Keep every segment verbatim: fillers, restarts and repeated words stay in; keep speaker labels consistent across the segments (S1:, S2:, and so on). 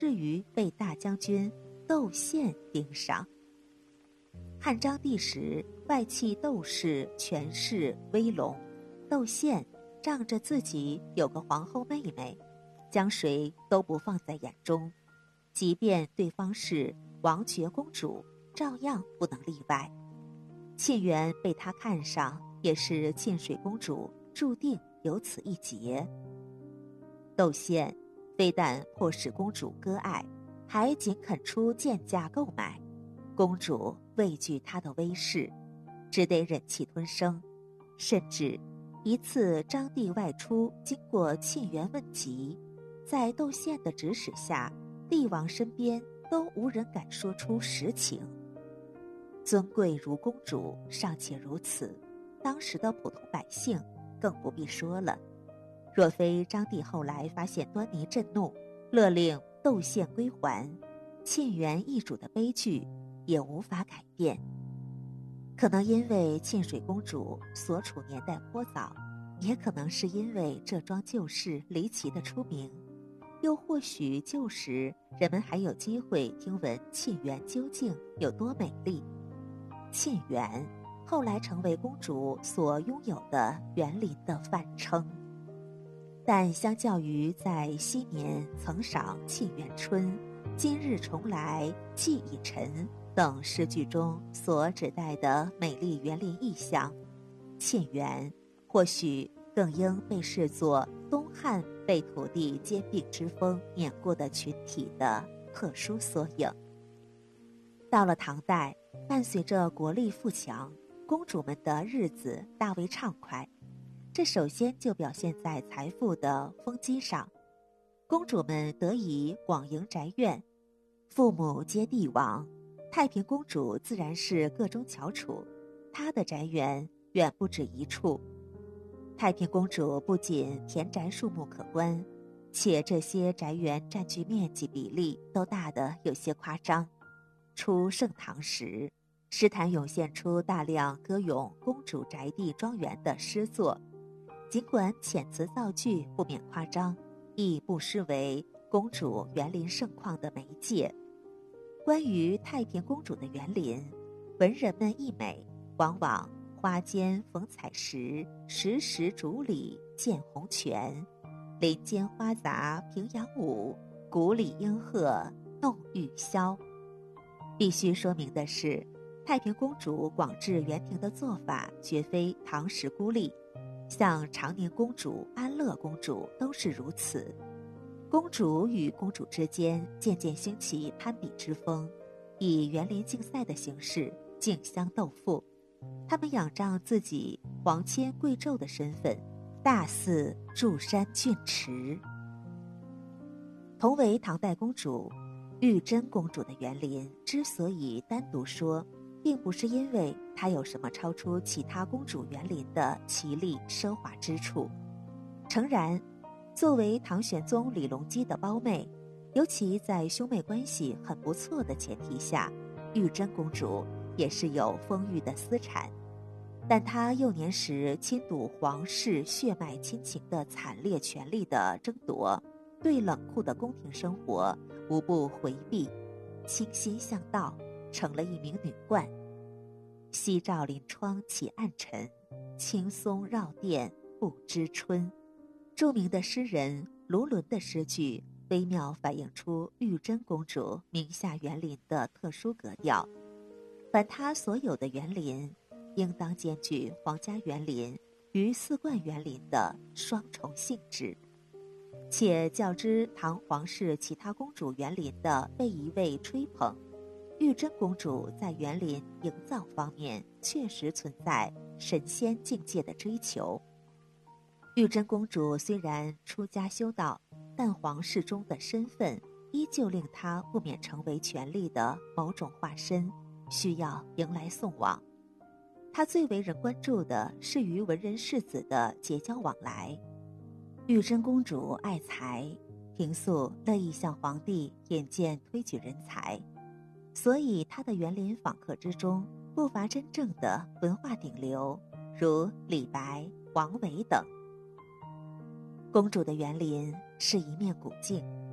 S1: 至于被大将军窦宪盯上。汉章帝时，外戚窦氏权势威龙，窦宪仗着自己有个皇后妹妹，将谁都不放在眼中，即便对方是王爵公主，照样不能例外。沁园被他看上，也是沁水公主注定有此一劫。窦宪非但迫使公主割爱，还仅肯出贱价购买。公主畏惧他的威势，只得忍气吞声。甚至一次张帝外出，经过沁园问疾，在窦宪的指使下，帝王身边都无人敢说出实情。尊贵如公主尚且如此，当时的普通百姓更不必说了。若非张帝后来发现端倪震怒，勒令窦宪归还，沁园易主的悲剧也无法改变。可能因为沁水公主所处年代颇早，也可能是因为这桩旧事离奇的出名，又或许旧时人们还有机会听闻沁园究竟有多美丽。沁园后来成为公主所拥有的园林的泛称。但相较于在昔年曾赏沁园春，今日重来寄已沉等诗句中所指代的美丽园林意象，沁园或许更应被视作东汉被土地兼并之风碾过的群体的特殊缩影。到了唐代，伴随着国力富强，公主们的日子大为畅快。这首先就表现在财富的丰积上，公主们得以广营宅院，父母皆帝王，太平公主自然是个中翘楚，她的宅园远不止一处。太平公主不仅田宅数目可观，且这些宅园占据面积比例都大得有些夸张。初盛唐时，诗坛涌现出大量歌咏公主宅地庄园的诗作，尽管遣词造句不免夸张，亦不失为公主园林盛况的媒介。关于太平公主的园林，文人们溢美，往往花间逢采石，石石竹里见红泉，林间花杂平阳舞，谷里莺鹤弄玉箫。必须说明的是，太平公主广置园庭的做法绝非唐时孤立，像长宁公主、安乐公主都是如此。公主与公主之间渐渐兴起攀比之风，以园林竞赛的形式竞相斗富。他们仰仗自己皇亲贵胄的身份，大肆筑山浚池。同为唐代公主，玉真公主的园林之所以单独说，并不是因为她有什么超出其他公主园林的奇丽奢华之处。诚然，作为唐玄宗李隆基的胞妹，尤其在兄妹关系很不错的前提下，玉真公主也是有丰裕的私产。但她幼年时亲睹皇室血脉亲情的惨烈权力的争夺，对冷酷的宫廷生活无不回避，倾心向道，成了一名女冠。夕照临窗起暗沉，青松绕殿不知春。著名的诗人卢纶的诗句微妙反映出玉真公主名下园林的特殊格调。凡她所有的园林，应当兼具皇家园林与四冠园林的双重性质。且较之唐皇室其他公主园林的被一味吹捧，玉真公主在园林营造方面确实存在神仙境界的追求。玉真公主虽然出家修道，但皇室中的身份依旧令她不免成为权力的某种化身，需要迎来送往。她最为人关注的是与文人士子的结交往来。玉真公主爱才，平素乐意向皇帝引荐推举人才，所以她的园林访客之中不乏真正的文化顶流，如李白、王维等。公主的园林是一面古镜，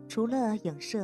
S1: 除了影射